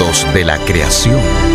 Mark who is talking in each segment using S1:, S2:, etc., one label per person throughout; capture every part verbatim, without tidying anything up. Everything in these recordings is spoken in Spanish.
S1: Momentos de la creación.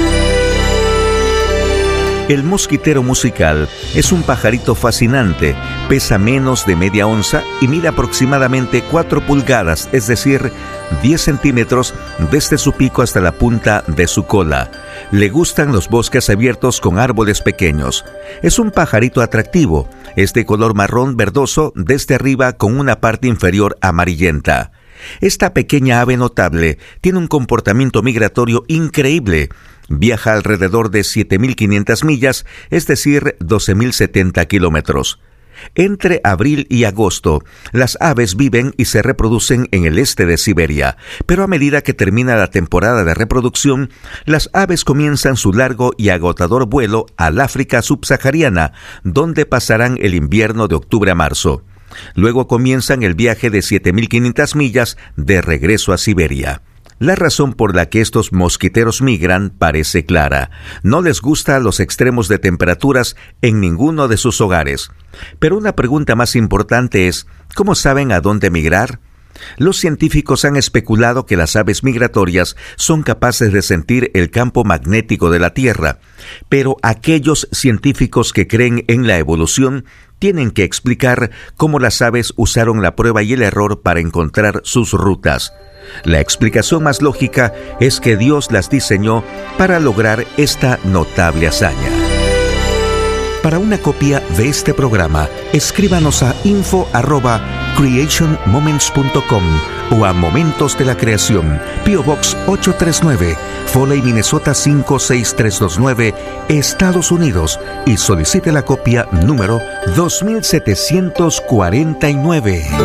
S1: El mosquitero musical es un pajarito fascinante, pesa menos de media onza y mide aproximadamente cuatro pulgadas, es decir, diez centímetros desde su pico hasta la punta de su cola. Le gustan los bosques abiertos con árboles pequeños. Es un pajarito atractivo, es de color marrón verdoso desde arriba con una parte inferior amarillenta. Esta pequeña ave notable tiene un comportamiento migratorio increíble. Viaja alrededor de siete mil quinientas millas, es decir, doce mil setenta kilómetros. Entre abril y agosto, las aves viven y se reproducen en el este de Siberia, pero a medida que termina la temporada de reproducción, las aves comienzan su largo y agotador vuelo al África subsahariana, donde pasarán el invierno de octubre a marzo. Luego comienzan el viaje de siete mil quinientas millas de regreso a Siberia. La razón por la que estos mosquiteros migran parece clara. No les gustan los extremos de temperaturas en ninguno de sus hogares. Pero una pregunta más importante es, ¿cómo saben a dónde migrar? Los científicos han especulado que las aves migratorias son capaces de sentir el campo magnético de la Tierra, pero aquellos científicos que creen en la evolución tienen que explicar cómo las aves usaron la prueba y el error para encontrar sus rutas. La explicación más lógica es que Dios las diseñó para lograr esta notable hazaña. Para una copia de este programa, escríbanos a info arroba creation moments punto com o a Momentos de la Creación, P O Box ocho tres nueve, Foley, Minnesota cinco seis tres dos nueve, Estados Unidos, y solicite la copia número dos mil setecientos cuarenta y nueve.